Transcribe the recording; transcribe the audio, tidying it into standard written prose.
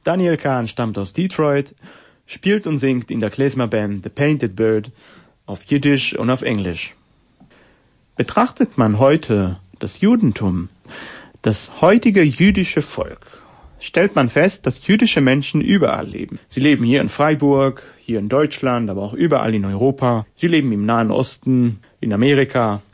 Daniel Kahn stammt aus Detroit, spielt und singt in der Klezmer-Band The Painted Bird auf Jiddisch und auf Englisch. Betrachtet man heute das Judentum, das heutige jüdische Volk, stellt man fest, dass jüdische Menschen überall leben. Sie leben hier in Freiburg, hier in Deutschland, aber auch überall in Europa. Sie leben im Nahen Osten, in Amerika,